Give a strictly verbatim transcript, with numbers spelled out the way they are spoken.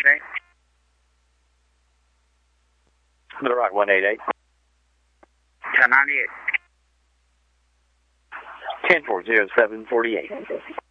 eight. To the right, one eight eight. ten ninety-eight. ten four zero seven forty-eight.